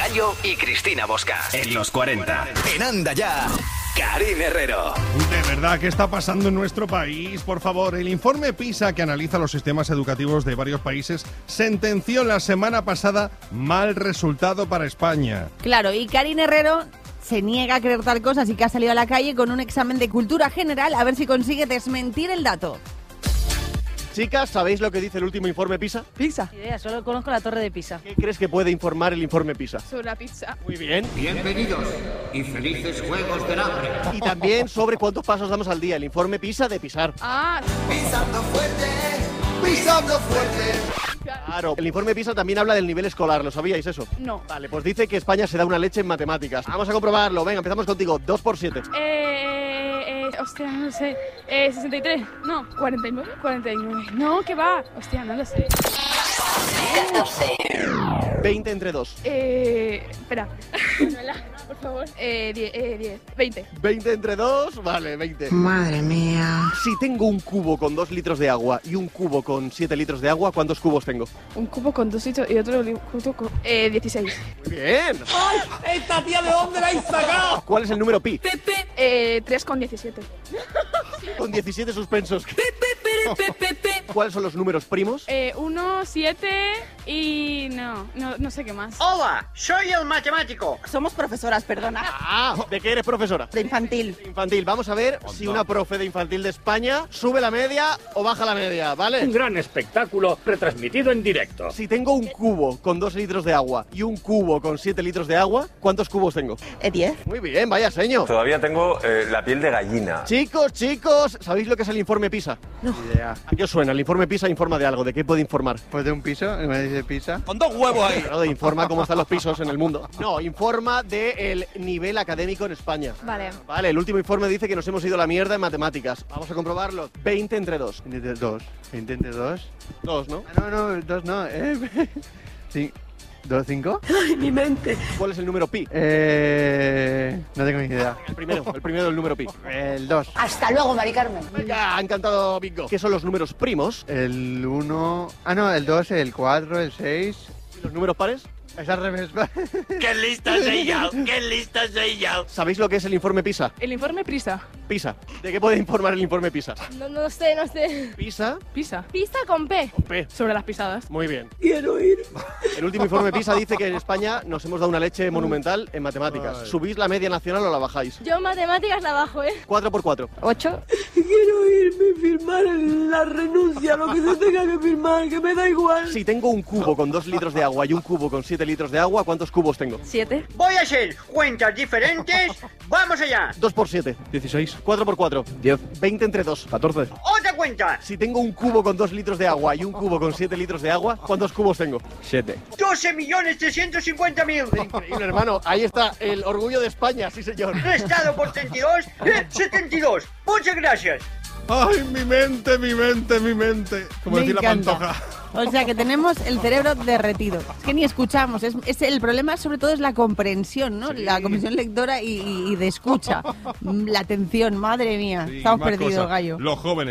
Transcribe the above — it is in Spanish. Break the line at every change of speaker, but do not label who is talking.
Gallo y Cristina Bosca. En los 40. En Anda Ya, Karin Herrero.
De verdad, ¿qué está pasando en nuestro país? Por favor, el informe PISA, que analiza los sistemas educativos de varios países, sentenció la semana pasada mal resultado para España.
Claro, y Karin Herrero se niega a creer tal cosa, así que ha salido a la calle con un examen de cultura general a ver si consigue desmentir el dato.
Chicas, ¿sabéis lo que dice el último informe PISA?
Pisa.
Idea, solo conozco la Torre de Pisa.
¿Qué crees que puede informar el informe PISA?
Sobre la pizza.
Muy bien.
Bienvenidos y felices Juegos del Hambre.
Y también sobre cuántos pasos damos al día, el informe PISA de pisar.
Ah,
Pisando fuerte, pisando fuerte.
Claro, el informe PISA también habla del nivel escolar, ¿lo sabíais eso?
no.
Vale, pues dice que España se da una leche en matemáticas. Vamos a comprobarlo, venga, empezamos contigo, 2 por 7.
Hostia, no lo sé. 63. No, 49. 49. No, ¿qué va? Hostia, no lo sé.
20 entre 2.
Espera. Manuela, por favor. 10. 20.
20 entre 2, vale, 20.
Madre mía.
Si tengo un cubo con 2 litros de agua y un cubo con 7 litros de agua, ¿cuántos cubos tengo?
Un cubo con 2 litros y otro cubo con 16.
Muy bien.
¡Ay! ¿Esta tía de dónde la habéis sacado?
¿Cuál es el número pi?
3 con 17.
Con 17 suspensos. ¿Cuáles son los números primos?
1, 7 y no sé qué más.
Hola, soy el matemático.
Somos profesoras, perdona.
Ah, ¿de qué eres profesora?
De infantil.
Infantil. Vamos a ver si una profe de infantil de España sube la media o baja la media, ¿vale?
Un gran espectáculo retransmitido en directo.
Si tengo un cubo con 2 litros de agua y un cubo con 7 litros de agua, ¿cuántos cubos tengo?
10.
Muy bien, vaya seño.
Todavía tengo la piel de gallina.
Chicos, ¿sabéis lo que es el informe PISA?
No.
Idea. ¿A qué os suena? El informe PISA informa de algo. ¿De qué puede informar?
Pues de un piso, me dice pizza.
Con 2 huevos ahí.
Claro, informa cómo están los pisos en el mundo. No, informa del nivel académico en España.
Vale.
Vale, el último informe dice que nos hemos ido a la mierda en matemáticas. Vamos a comprobarlo. 20 entre 2.
20 entre 2. 20 entre 2.
2, ¿no?
Ah, no, 2 no. Sí. ¿2, 5?
Ay, mi mente.
¿Cuál es el número pi?
No tengo ni idea.
El primero del número pi.
El 2.
Hasta luego, Mari Carmen.
Venga, encantado, Bingo. ¿Qué son los números primos?
El 1. Ah, no, el 2, el 4, el 6.
¿Y los números pares?
Es al revés.
¡Qué lista soy yo! ¡Qué lista soy yo!
¿Sabéis lo que es el informe PISA?
El informe PISA.
PISA. ¿De qué puede informar el informe PISA?
No sé.
PISA.
Pisa. Pisa con P.
P.
Sobre las pisadas.
Muy bien.
Quiero ir.
El último informe PISA dice que en España nos hemos dado una leche monumental en matemáticas.
Ay.
¿Subís la media nacional o la bajáis?
Yo matemáticas la bajo,
4 por 4.
8.
Quiero irme y firmar la renuncia, lo que se tenga que firmar, que me da igual.
Si tengo un cubo con 2 litros de agua y un cubo con 7 litros de agua, ¿cuántos cubos tengo?
7.
Voy a hacer cuentas diferentes. ¡Vamos allá!
2 por 7.
16.
4 por 4.
10.
20 entre 2.
14.
¡Otra cuenta!
Si tengo un cubo con 2 litros de agua y un cubo con 7 litros de agua, ¿cuántos cubos tengo?
7.
12.350.000.
Increíble, hermano. Ahí está el orgullo de España, sí señor.
Restado por 32, 72. Muchas gracias.
¡Ay, mi mente! Como
Me
decir la
encanta.
Pantoja.
O sea que tenemos el cerebro derretido. Es que ni escuchamos. El problema sobre todo es la comprensión, ¿no?
Sí.
La comprensión lectora y de escucha. La atención, madre mía.
Sí,
Estamos
más
perdidos,
cosas.
Gallo.
Los jóvenes.